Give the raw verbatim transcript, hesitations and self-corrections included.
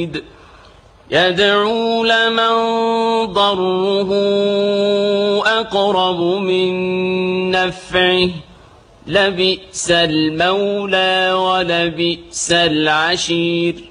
يدعو لمن ضره أقرب من نفعه لبئس المولى ولبئس العشير